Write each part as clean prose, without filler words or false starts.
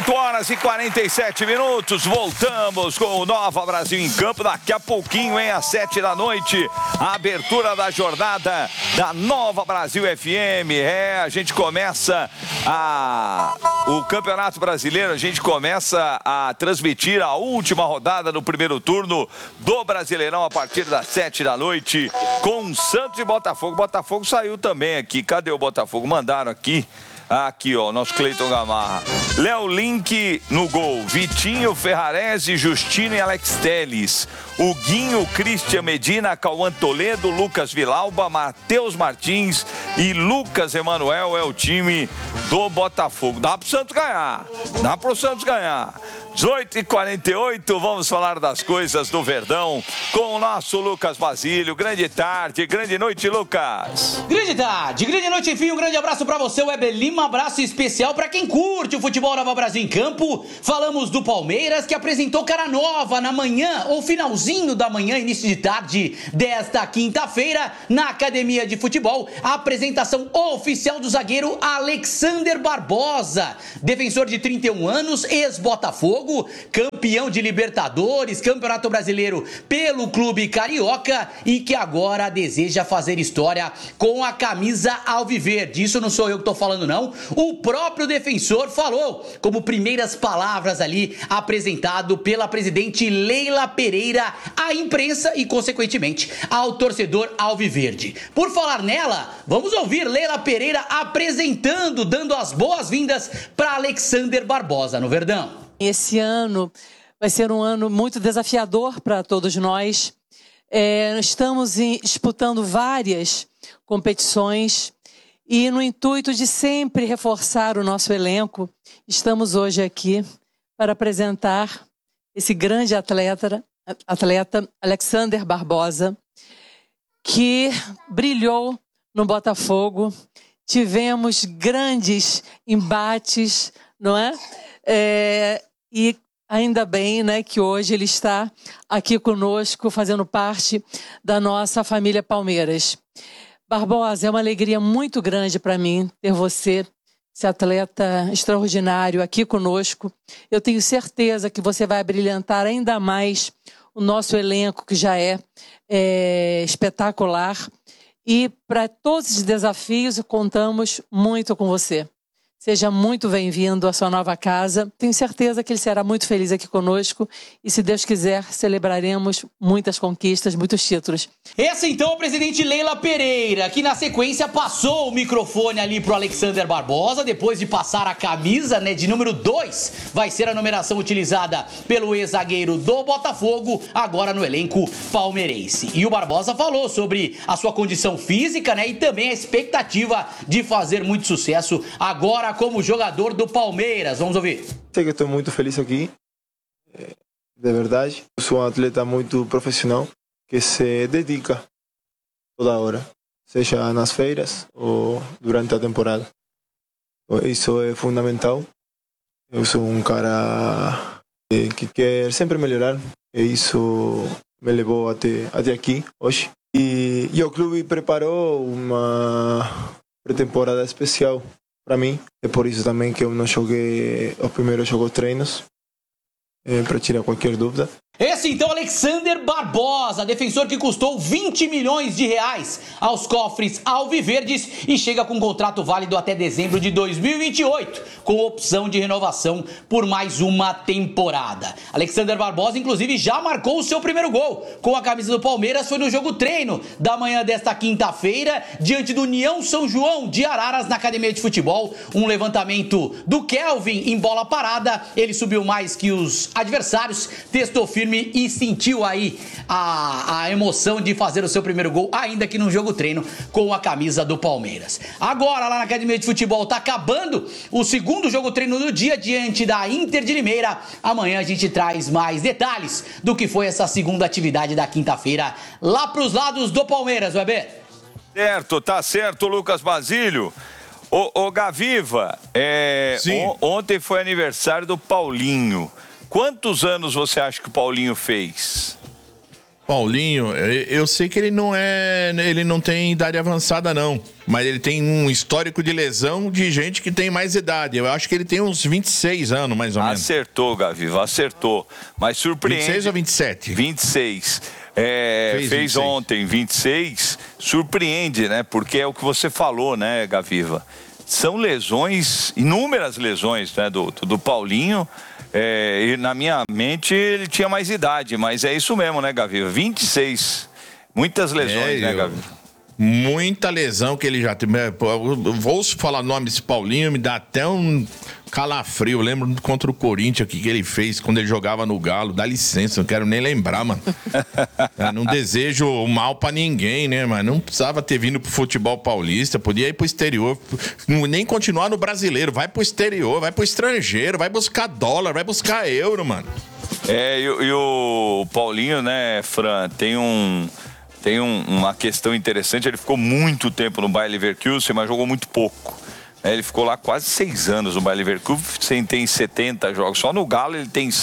8 horas e 47 minutos, voltamos com o Nova Brasil em Campo. Daqui a pouquinho, hein, às 7 da noite, a abertura da jornada da Nova Brasil FM. A gente começa o Campeonato Brasileiro, a gente começa a transmitir a última rodada do primeiro turno do Brasileirão a partir das 7 da noite, com Santos e Botafogo. Botafogo saiu também aqui, cadê o Botafogo? Mandaram aqui. Aqui, ó, nosso Cleiton Gamarra. Léo Link no gol. Vitinho, Ferrarese, Justino e Alex Telles. Huguinho, Christian Medina, Cauã Toledo, Lucas Vilauba, Matheus Martins e Lucas Emanuel é o time do Botafogo. Dá pro Santos ganhar. Dá pro Santos ganhar. 18h48, vamos falar das coisas do Verdão com o nosso Lucas Basílio. Grande tarde, grande noite, Lucas. Grande tarde, grande noite, enfim, um grande abraço pra você, Weber Lima, um abraço especial pra quem curte o futebol Nova Brasil em Campo. Falamos do Palmeiras, que apresentou cara nova na manhã, ou finalzinho da manhã, início de tarde desta quinta-feira, na Academia de Futebol, a apresentação oficial do zagueiro Alexander Barbosa, defensor de 31 anos, ex-Botafogo, campeão de Libertadores, Campeonato Brasileiro pelo Clube Carioca e que agora deseja fazer história com a camisa alviverde. Isso não sou eu que estou falando, não. O próprio defensor falou como primeiras palavras ali, apresentado pela presidente Leila Pereira à imprensa e, consequentemente, ao torcedor alviverde. Por falar nela, vamos ouvir Leila Pereira apresentando, dando as boas-vindas para Alexander Barbosa no Verdão. Esse ano vai ser um ano muito desafiador para todos nós. Estamos disputando várias competições e no intuito de sempre reforçar o nosso elenco, estamos hoje aqui para apresentar esse grande atleta Alexander Barbosa, que brilhou no Botafogo. Tivemos grandes embates, não é? E ainda bem, né, que hoje ele está aqui conosco, fazendo parte da nossa família Palmeiras. Barbosa, é uma alegria muito grande para mim ter você, esse atleta extraordinário, aqui conosco. Eu tenho certeza que você vai brilhantar ainda mais o nosso elenco, que já é espetacular. E para todos os desafios, contamos muito com você. Seja muito bem-vindo à sua nova casa. Tenho certeza que ele será muito feliz aqui conosco e, se Deus quiser, celebraremos muitas conquistas, muitos títulos. Essa, então, a presidente Leila Pereira, que na sequência passou o microfone ali pro Alexander Barbosa, depois de passar a camisa, né, de número 2, vai ser a numeração utilizada pelo ex-zagueiro do Botafogo, agora no elenco palmeirense. E o Barbosa falou sobre a sua condição física, né, e também a expectativa de fazer muito sucesso agora como jogador do Palmeiras. Vamos ouvir. Sei que estou muito feliz aqui, de verdade. Eu sou um atleta muito profissional que se dedica toda hora, seja nas feiras ou durante a temporada. Isso é fundamental. Eu sou um cara que quer sempre melhorar e isso me levou até aqui hoje. E o clube preparou uma pré-temporada especial para mim. É por isso também que eu não joguei os primeiros jogos treinos, para tirar qualquer dúvida. Esse, então, Alexander Barbosa, defensor que custou 20 milhões de reais aos cofres alviverdes e chega com contrato válido até dezembro de 2028, com opção de renovação por mais uma temporada. Alexander Barbosa, inclusive, já marcou o seu primeiro gol com a camisa do Palmeiras, foi no jogo treino da manhã desta quinta-feira, diante do União São João de Araras, na Academia de Futebol. Um levantamento do Kelvin em bola parada, ele subiu mais que os adversários, testou firme e sentiu aí a emoção de fazer o seu primeiro gol, ainda que num jogo treino, com a camisa do Palmeiras. Agora, lá na Academia de Futebol, tá acabando o segundo jogo treino do dia, diante da Inter de Limeira. Amanhã a gente traz mais detalhes do que foi essa segunda atividade da quinta-feira, lá pros lados do Palmeiras, Weber. Certo, tá certo, Lucas Basílio. Ô Gaviva, ontem foi aniversário do Paulinho. Quantos anos você acha que o Paulinho fez? Paulinho, eu sei que ele não tem idade avançada não, mas ele tem um histórico de lesão de gente que tem mais idade. Eu acho que ele tem uns 26 anos, mais ou menos. Acertou, Gaviva, acertou. Mas surpreende. 26 ou 27? 26. Fez 26. ontem 26, surpreende, né? Porque é o que você falou, né, Gaviva? São lesões, inúmeras lesões, né, do Paulinho. E na minha mente ele tinha mais idade, mas é isso mesmo, né, Gaviva? 26. Muitas lesões, né, Gaviva? Muita lesão que ele já tem. Vou falar o nome desse Paulinho, me dá até um calafrio. Eu lembro contra o Corinthians que ele fez quando ele jogava no Galo. Dá licença, não quero nem lembrar, mano. Não desejo mal pra ninguém, né, mas não precisava ter vindo pro futebol paulista, podia ir pro exterior, nem continuar no brasileiro. Vai pro exterior, vai pro estrangeiro, vai buscar dólar, vai buscar euro, mano. E o Paulinho, né, Fran, tem uma questão interessante. Ele ficou muito tempo no Bayer Leverkusen, mas jogou muito pouco. Ele ficou lá quase 6 anos no Bayer Leverkusen, tem 70 jogos. Só no Galo ele tem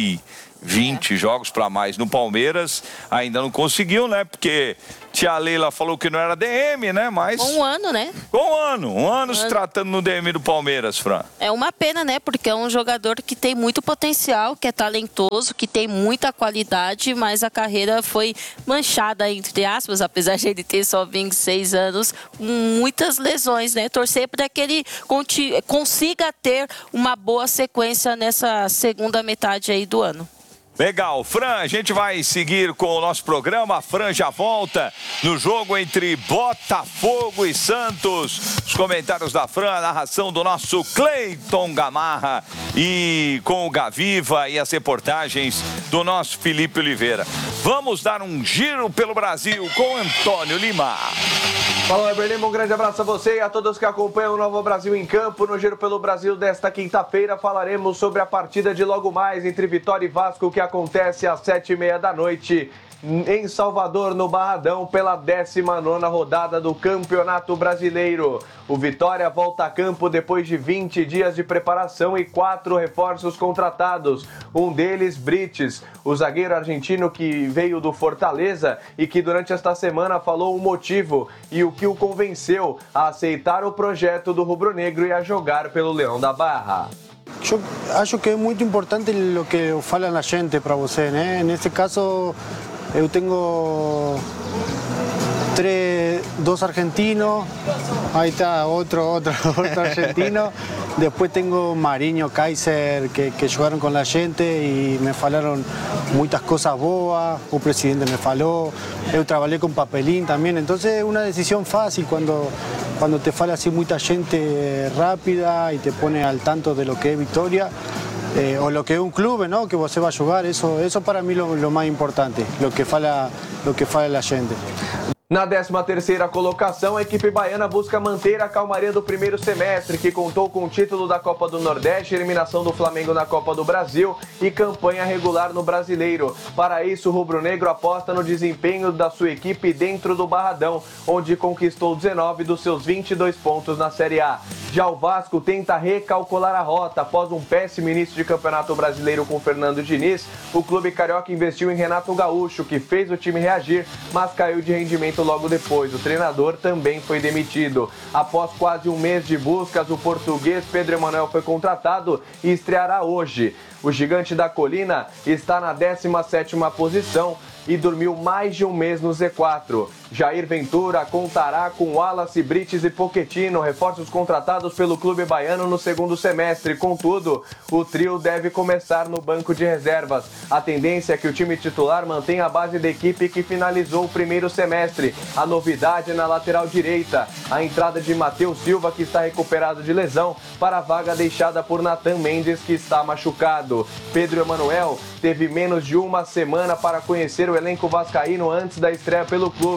120 jogos para mais. No Palmeiras ainda não conseguiu, né? Porque tia Leila falou que não era DM, né? Mas... Um ano, né? Um ano se tratando no DM do Palmeiras, Fran. É uma pena, né? Porque é um jogador que tem muito potencial, que é talentoso, que tem muita qualidade, mas a carreira foi manchada, entre aspas, apesar de ele ter só 26 anos, com muitas lesões, né? Torcer para que ele consiga ter uma boa sequência nessa segunda metade aí do ano. Legal, Fran, a gente vai seguir com o nosso programa. A Fran já volta no jogo entre Botafogo e Santos. Os comentários da Fran, a narração do nosso Cleiton Gamarra e com o Gaviva e as reportagens do nosso Felipe Oliveira. Vamos dar um giro pelo Brasil com Antônio Lima. Fala, Weber Lima, um grande abraço a você e a todos que acompanham o Novo Brasil em Campo. No Giro pelo Brasil desta quinta-feira falaremos sobre a partida de logo mais entre Vitória e Vasco, que acontece às 7h30 da noite em Salvador, no Barradão, pela 19ª rodada do Campeonato Brasileiro. O Vitória volta a campo depois de 20 dias de preparação e 4 reforços contratados. Um deles, Brites, o zagueiro argentino que veio do Fortaleza e que durante esta semana falou o motivo e o que o convenceu a aceitar o projeto do rubro-negro e a jogar pelo Leão da Barra. Eu acho que é muito importante o que fala a gente para você, né? Nesse caso, eu tenho 2 argentinos, aí está outro argentino. Depois tenho Marinho, Kaiser, que jogaram com a gente e me falaram muitas coisas boas. O presidente me falou. Eu trabalhei com Papelín também. Então é uma decisão fácil quando te fala assim muita gente rápida e te põe al tanto de lo que é Vitória. O lo que é um clube, ¿no? Que você vai jogar, isso para mim lo mais importante, lo que fala a gente. Na 13ª colocação, a equipe baiana busca manter a calmaria do primeiro semestre, que contou com o título da Copa do Nordeste, eliminação do Flamengo na Copa do Brasil e campanha regular no Brasileiro. Para isso, o rubro-negro aposta no desempenho da sua equipe dentro do Barradão, onde conquistou 19 dos seus 22 pontos na Série A. Já o Vasco tenta recalcular a rota. Após um péssimo início de Campeonato Brasileiro com Fernando Diniz, o clube carioca investiu em Renato Gaúcho, que fez o time reagir, mas caiu de rendimento logo depois. O treinador também foi demitido. Após quase um mês de buscas, o português Pedro Emanuel foi contratado e estreará hoje. O gigante da colina está na 17ª posição e dormiu mais de um mês no Z4. Jair Ventura contará com Wallace, Brites e Pochettino, reforços contratados pelo clube baiano no segundo semestre. Contudo, o trio deve começar no banco de reservas. A tendência é que o time titular mantenha a base da equipe que finalizou o primeiro semestre. A novidade é na lateral direita, a entrada de Matheus Silva, que está recuperado de lesão, para a vaga deixada por Nathan Mendes, que está machucado. Pedro Emanuel teve menos de uma semana para conhecer o elenco vascaíno antes da estreia pelo clube.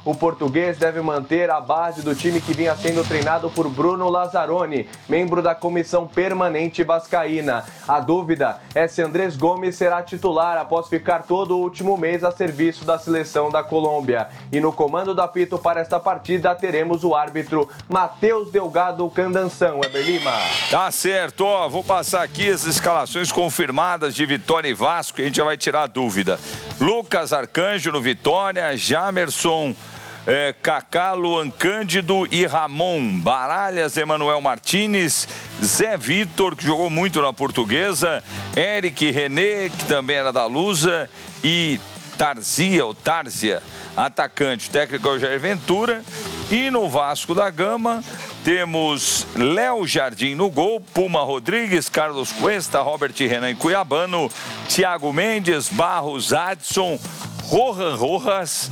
O português deve manter a base do time que vinha sendo treinado por Bruno Lazzaroni, membro da comissão permanente vascaína. A dúvida é se Andrés Gomes será titular após ficar todo o último mês a serviço da seleção da Colômbia. E no comando do apito para esta partida teremos o árbitro Matheus Delgado Candanção. Weber Lima. Tá certo, ó, vou passar aqui as escalações confirmadas de Vitória e Vasco, que a gente já vai tirar a dúvida. Lucas Arcanjo no Vitória, Jamerson, Kaká, Luan Cândido e Ramon. Baralhas, Emanuel Martínez, Zé Vitor, que jogou muito na Portuguesa, Eric René, que também era da Lusa, e Tárzia, atacante. O técnico é o Jair Ventura. E no Vasco da Gama temos Léo Jardim no gol, Puma Rodrigues, Carlos Cuesta, Robert Renan Cuiabano, Thiago Mendes, Barros, Adson, Johan Rojas,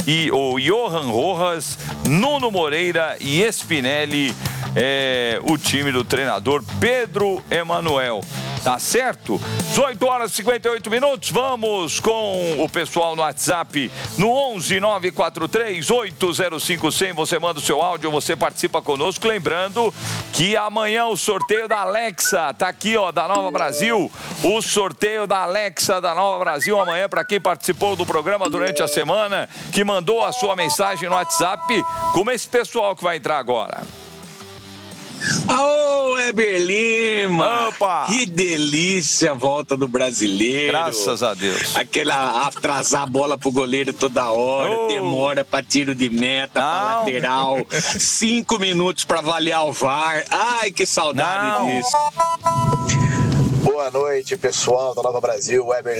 Nuno Moreira e Spinelli, o time do treinador Pedro Emanuel. Tá certo? 18 horas e 58 minutos. Vamos com o pessoal no WhatsApp no 11 943 805 100. Você manda o seu áudio, você participa conosco. Lembrando que amanhã o sorteio da Alexa tá aqui, ó, da Nova Brasil. O sorteio da Alexa da Nova Brasil amanhã para quem participou do programa durante a semana, que mandou a sua mensagem no WhatsApp, como esse pessoal que vai entrar agora. Ô, Weber Lima! Opa! Que delícia a volta do brasileiro! Graças a Deus! Aquela atrasar a bola pro goleiro toda hora, demora pra tiro de meta, pra lateral, 5 minutos pra avaliar o VAR. Ai, que saudade disso! Boa noite, pessoal da Nova Brasil, Weber